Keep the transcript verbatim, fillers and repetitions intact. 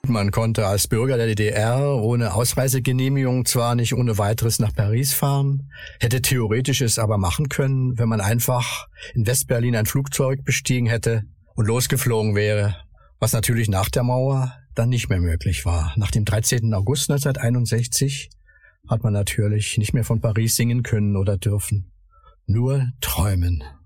Man konnte als Bürger der D D R ohne Ausreisegenehmigung zwar nicht ohne weiteres nach Paris fahren, hätte theoretisch es aber machen können, wenn man einfach in Westberlin ein Flugzeug bestiegen hätte und losgeflogen wäre, was natürlich nach der Mauer dann nicht mehr möglich war. Nach dem dreizehnten August neunzehnhunderteinundsechzig hat man natürlich nicht mehr von Paris singen können oder dürfen. Nur träumen.